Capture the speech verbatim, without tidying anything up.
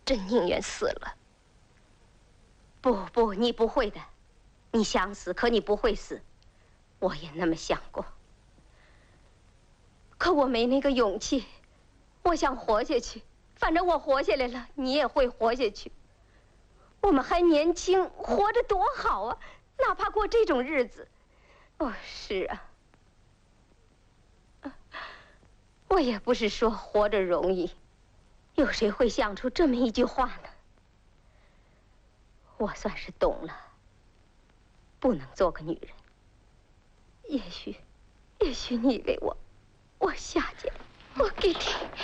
真宁愿死了。不不，你不会的，你想死，可你不会死。我也那么想过，可我没那个勇气。我想活下去，反正我活下来了，你也会活下去。我们还年轻，活着多好啊！哪怕过这种日子。哦，是啊。我也不是说活着容易，有谁会想出这么一句话呢？我算是懂了，不能做个女人。也许，也许你以为我，我下贱，我给你。